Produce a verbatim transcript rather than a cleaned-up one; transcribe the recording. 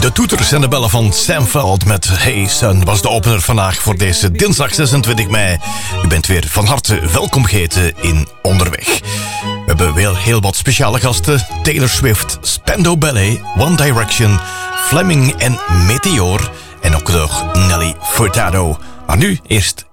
De toeters en de bellen van Sam Veld met Hey Sun was de opener vandaag voor deze dinsdag zesentwintig mei. U bent weer van harte welkom geheten in Onderweg. We hebben weer heel wat speciale gasten. Taylor Swift, Spandau Ballet, One Direction, Fleming en Meteor. En ook nog Nelly Furtado. Maar nu eerst